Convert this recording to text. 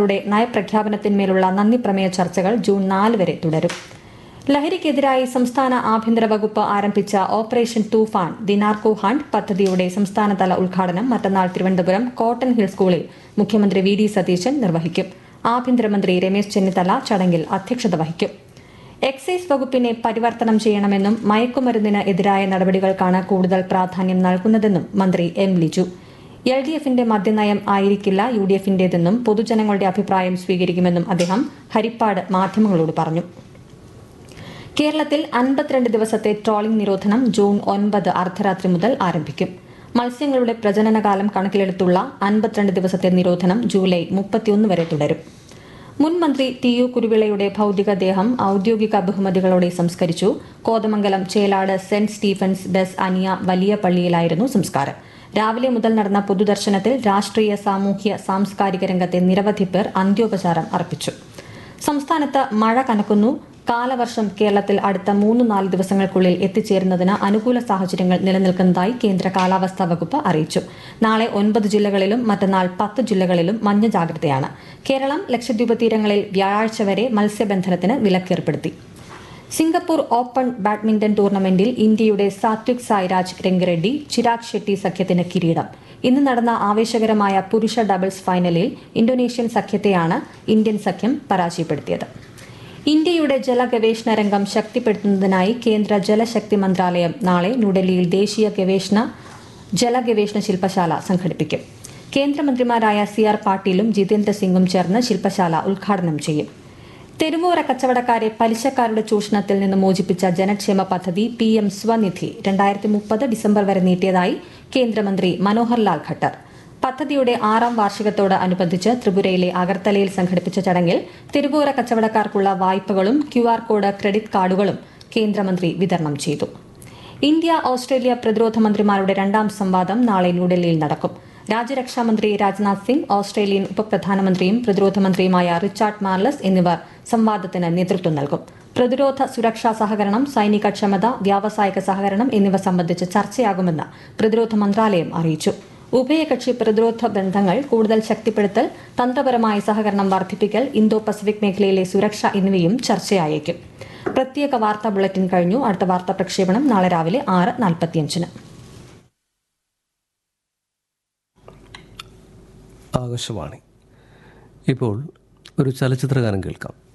മുഖ്യമന്ത്രിമാരുടെ നയപ്രഖ്യാപനത്തിന്മേലുള്ള നന്ദി പ്രമേയ ചർച്ചകൾ ജൂൺ 4 വരെ തുടരും. ലഹരിക്കെതിരായി സംസ്ഥാന ആഭ്യന്തര വകുപ്പ് ആരംഭിച്ച operation Toofan the narco hunt പദ്ധതിയുടെ സംസ്ഥാനതല ഉദ്ഘാടനം മറ്റന്നാൾ തിരുവനന്തപുരം കോട്ടൺ ഹിൽ സ്കൂളിൽ മുഖ്യമന്ത്രി വി ഡി സതീശൻ നിർവഹിക്കും. ആഭ്യന്തരമന്ത്രി രമേശ് ചെന്നിത്തല ചടങ്ങിൽ അധ്യക്ഷത വഹിക്കും. എക്സൈസ് വകുപ്പിനെ പരിവർത്തനം ചെയ്യണമെന്നും മയക്കുമരുന്നിന് എതിരായ നടപടികൾക്കാണ് കൂടുതൽ പ്രാധാന്യം നൽകുന്നതെന്നും മന്ത്രി എം ലിജു. LDFന്റെ മദ്യനയം ആയിരിക്കില്ല UDFന്റേതെന്നും പൊതുജനങ്ങളുടെ അഭിപ്രായം സ്വീകരിക്കുമെന്നും അദ്ദേഹം ഹരിപ്പാട് മാധ്യമങ്ങളോട് പറഞ്ഞു. കേരളത്തിൽ 52 ദിവസത്തെ ട്രോളിംഗ് നിരോധനം ജൂൺ 9 അർദ്ധരാത്രി മുതൽ ആരംഭിക്കും. മത്സ്യങ്ങളുടെ പ്രജനനകാലം കണക്കിലെടുത്തുള്ള 52 ദിവസത്തെ നിരോധനം ജൂലൈ 31 വരെ തുടരും. മുൻ മന്ത്രി TU കുരുവിളയുടെ ഭൌതികദേഹം ഔദ്യോഗിക ബഹുമതികളോടെ സംസ്കരിച്ചു. കോതമംഗലം ചേലാട് സെന്റ് സ്റ്റീഫൻസ് ബെസ് അനിയ വലിയ പള്ളിയിലായിരുന്നു സംസ്കാരം. രാവിലെ മുതൽ നടന്ന പൊതുദർശനത്തിൽ രാഷ്ട്രീയ, സാമൂഹ്യ, സാംസ്കാരിക രംഗത്തെ നിരവധി പേർ അന്ത്യോപചാരം അർപ്പിച്ചു. സംസ്ഥാനത്ത് മഴ കനക്കുന്നു. കാലവർഷം കേരളത്തിൽ അടുത്ത 3-4 ദിവസങ്ങൾക്കുള്ളിൽ എത്തിച്ചേരുന്നതിന് അനുകൂല സാഹചര്യങ്ങൾ നിലനിൽക്കുന്നതായി കേന്ദ്ര കാലാവസ്ഥാ വകുപ്പ് അറിയിച്ചു. നാളെ 9 ജില്ലകളിലും മറ്റന്നാൾ 10 ജില്ലകളിലും മഞ്ഞ ജാഗ്രതയാണ്. കേരളം, ലക്ഷദ്വീപ് തീരങ്ങളിൽ വ്യാഴാഴ്ച വരെ മത്സ്യബന്ധനത്തിന് വിലക്കേർപ്പെടുത്തി. സിംഗപ്പൂർ ഓപ്പൺ ബാഡ്മിന്റൺ ടൂർണമെന്റിൽ ഇന്ത്യയുടെ സാത്വിക് സായ്രാജ് രംഗറെഡ്ഡി ചിരാഗ് ഷെട്ടി സഖ്യത്തിന് കിരീടം. ഇന്ന് നടന്ന ആവേശകരമായ പുരുഷ ഡബിൾസ് ഫൈനലിൽ ഇന്തോനേഷ്യൻ സഖ്യത്തെയാണ് ഇന്ത്യൻ സഖ്യം പരാജയപ്പെടുത്തിയത്. ഇന്ത്യയുടെ ജലഗവേഷണ രംഗം ശക്തിപ്പെടുത്തുന്നതിനായി കേന്ദ്ര ജലശക്തി മന്ത്രാലയം നാളെ ന്യൂഡൽഹിയിൽ ദേശീയ ജലഗവേഷണ ശില്പശാല സംഘടിപ്പിക്കും. കേന്ദ്രമന്ത്രിമാരായ CR പാട്ടീലും ജിതേന്ദ്ര സിംഗും ചേർന്ന് ശില്പശാല ഉദ്ഘാടനം ചെയ്യും. തെരുവോര കച്ചവടക്കാരെ പലിശക്കാരുടെ ചൂഷണത്തിൽ നിന്ന് മോചിപ്പിച്ച ജനക്ഷേമ പദ്ധതി PM സ്വനിധി 2030 ഡിസംബർ വരെ നീട്ടിയതായി കേന്ദ്രമന്ത്രി മനോഹർ ലാൽ ഖട്ടർ. പദ്ധതിയുടെ 6ാം വാർഷികത്തോട് അനുബന്ധിച്ച് ത്രിപുരയിലെ അഗർത്തലയിൽ സംഘടിപ്പിച്ച ചടങ്ങിൽ തെരുവോര കച്ചവടക്കാർക്കുള്ള വായ്പകളും QR കോഡ് ക്രെഡിറ്റ് കാർഡുകളും കേന്ദ്രമന്ത്രി വിതരണം ചെയ്തു. ഇന്ത്യ-ഓസ്ട്രേലിയ പ്രതിരോധ മന്ത്രിമാരുടെ 2ാം സംവാദം നാളെ ന്യൂഡൽഹിയിൽ നടക്കും. രാജ്യരക്ഷാമന്ത്രി രാജ്നാഥ് സിംഗ്, ഓസ്ട്രേലിയൻ ഉപപ്രധാനമന്ത്രിയും പ്രതിരോധ മന്ത്രിയുമായ റിച്ചാർഡ് മാർലസ് എന്നിവർ സംവാദത്തിന് നേതൃത്വം നൽകും. പ്രതിരോധ സുരക്ഷാ സഹകരണം, സൈനിക ക്ഷമത, വ്യാവസായിക സഹകരണം എന്നിവ സംബന്ധിച്ച് ചർച്ചയാകുമെന്ന് പ്രതിരോധ മന്ത്രാലയം അറിയിച്ചു. ഉഭയകക്ഷി പ്രതിരോധ ബന്ധങ്ങൾ കൂടുതൽ ശക്തിപ്പെടുത്തൽ, തന്ത്രപരമായ സഹകരണം വർദ്ധിപ്പിക്കൽ, ഇന്തോ പസഫിക് മേഖലയിലെ സുരക്ഷ എന്നിവയും ചർച്ചയായേക്കും. പ്രത്യേക വാർത്താ ബുള്ളറ്റിൻ കഴിഞ്ഞു. അടുത്ത വാർത്താ പ്രക്ഷേപണം നാളെ രാവിലെ 6:45. ആകാശവാണി. ഇപ്പോൾ ഒരു ചലച്ചിത്രഗാനം കേൾക്കാം.